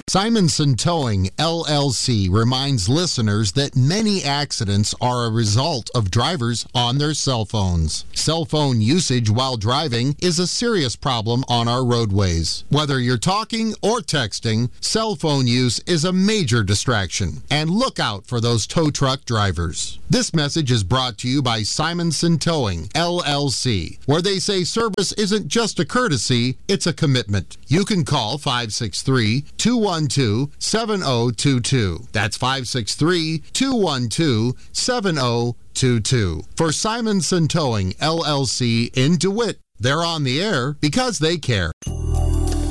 Simonson Towing, LLC reminds listeners that many accidents are a result of drivers on their cell phones. Cell phone usage while driving is a serious problem on our roadways. Whether you're talking or texting, cell phone use is a major distraction. And look out for those tow truck drivers. This message is brought to you by Simonson Towing, LLC, where they say service isn't just a courtesy, it's a commitment. You can call 563-212-7022. That's 563-212-7022. For Simonson Towing, LLC in DeWitt, they're on the air because they care.